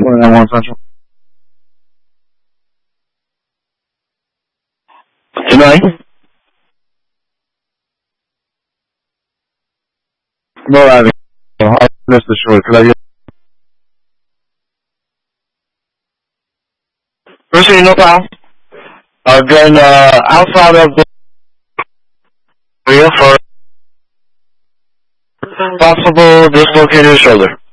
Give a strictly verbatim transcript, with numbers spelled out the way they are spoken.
four nine one Central. Tonight? No, I mean, I missed the short. Could I get... Firstly, no problem. Again, uh, outside of the area for possible dislocated shoulder.